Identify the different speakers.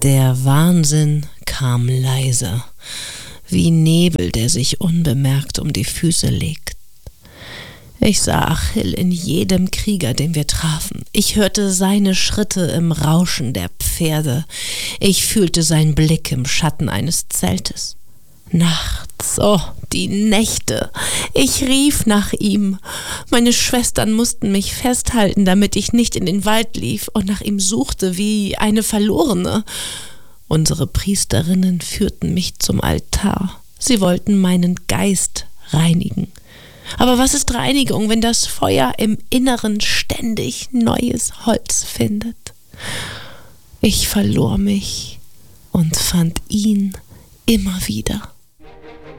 Speaker 1: Der Wahnsinn kam leise, wie Nebel, der sich unbemerkt um die Füße legt. Ich sah Achill in jedem Krieger, den wir trafen. Ich hörte seine Schritte im Rauschen der Pferde. Ich fühlte seinen Blick im Schatten eines Zeltes. Nachts, oh, die Nächte. Ich rief nach ihm. Meine Schwestern mussten mich festhalten, damit ich nicht in den Wald lief und nach ihm suchte wie eine Verlorene. Unsere Priesterinnen führten mich zum Altar. Sie wollten meinen Geist reinigen. Aber was ist Reinigung, wenn das Feuer im Inneren ständig neues Holz findet? Ich verlor mich und fand ihn immer wieder.